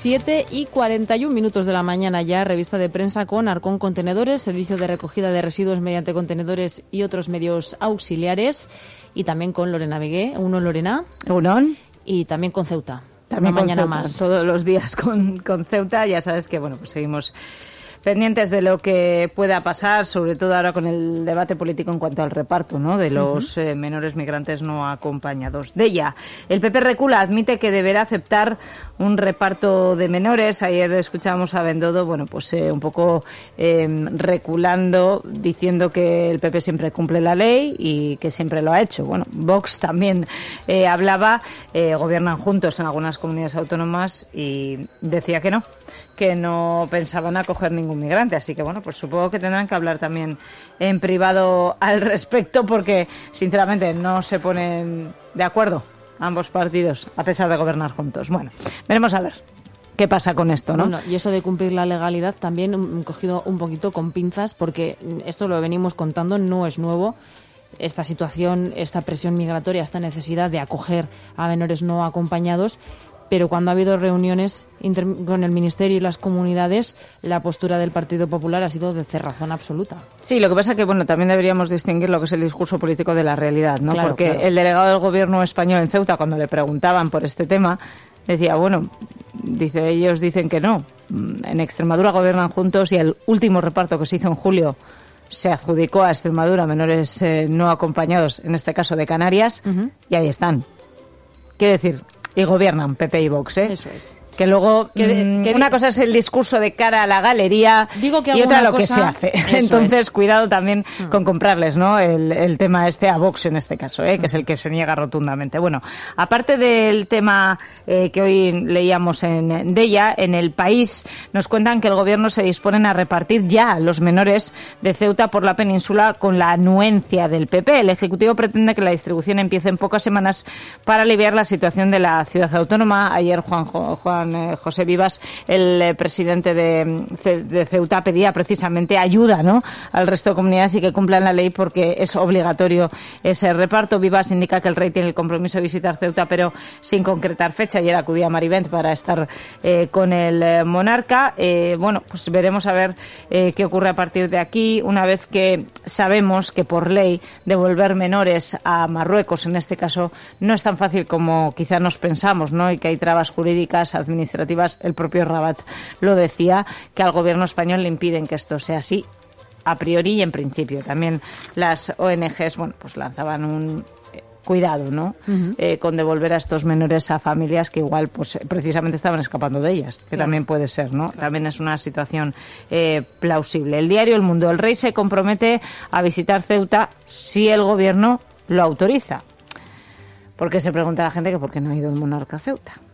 7:41 de la mañana ya, revista de prensa con Arcón Contenedores, servicio de recogida de residuos mediante contenedores y otros medios auxiliares, y también con Lorena Begué. Uno, Lorena. Unón. Y también con Ceuta. También una con mañana Ceuta, más. todos los días con Ceuta. Ya sabes que, bueno, pues seguimos pendientes de lo que pueda pasar, sobre todo ahora con el debate político en cuanto al reparto, ¿no?, de los menores migrantes no acompañados. Deia, el PP recula, admite que deberá aceptar un reparto de menores. Ayer escuchábamos a Bendodo, bueno, pues un poco reculando, diciendo que el PP siempre cumple la ley y que siempre lo ha hecho. Bueno, Vox también hablaba, gobiernan juntos en algunas comunidades autónomas y decía que no pensaban acoger ningún migrante. Así que, bueno, pues supongo que tendrán que hablar también en privado al respecto, porque, sinceramente, no se ponen de acuerdo ambos partidos, a pesar de gobernar juntos. Bueno, veremos a ver qué pasa con esto, ¿no? Bueno, y eso de cumplir la legalidad también cogido un poquito con pinzas, porque esto lo venimos contando, no es nuevo. Esta situación, esta presión migratoria, esta necesidad de acoger a menores no acompañados, pero cuando ha habido reuniones con el Ministerio y las comunidades, la postura del Partido Popular ha sido de cerrazón absoluta. Sí, lo que pasa es que, bueno, también deberíamos distinguir lo que es el discurso político de la realidad, ¿no? Claro, porque claro. El delegado del Gobierno español en Ceuta, cuando le preguntaban por este tema, decía, bueno, ellos dicen que no. En Extremadura gobiernan juntos y el último reparto que se hizo en julio se adjudicó a Extremadura menores no acompañados, en este caso de Canarias, y ahí están. Quiere decir, y gobiernan PP y Vox, ¿eh? Eso es. Que luego, una cosa es el discurso de cara a la galería y otra lo que se hace. Entonces, cuidado también con comprarles, ¿no?, el tema a Vox en este caso, que es el que se niega rotundamente. Bueno, aparte del tema que hoy leíamos en Deia, en El País nos cuentan que el gobierno se disponen a repartir ya los menores de Ceuta por la península con la anuencia del PP. El Ejecutivo pretende que la distribución empiece en pocas semanas para aliviar la situación de la ciudad autónoma. Ayer Juan José Vivas, el presidente de Ceuta, pedía precisamente ayuda, ¿no?, al resto de comunidades y que cumplan la ley, porque es obligatorio ese reparto. Vivas indica que el rey tiene el compromiso de visitar Ceuta, pero sin concretar fecha. Ayer acudía a Marivent para estar con el monarca. Bueno, pues veremos a ver qué ocurre a partir de aquí, una vez que sabemos que por ley devolver menores a Marruecos, en este caso, no es tan fácil como quizá nos pensamos, ¿no?, y que hay trabas jurídicas, administrativas. El propio Rabat lo decía, que al gobierno español le impiden que esto sea así a priori y en principio. También las ONGs, bueno, pues lanzaban un cuidado, ¿no?, con devolver a estos menores a familias que igual, pues precisamente estaban escapando de ellas, que también puede ser, ¿no? También es una situación plausible. El diario El Mundo. El rey se compromete a visitar Ceuta si el gobierno lo autoriza. Porque se pregunta la gente que por qué no ha ido el monarca a Ceuta.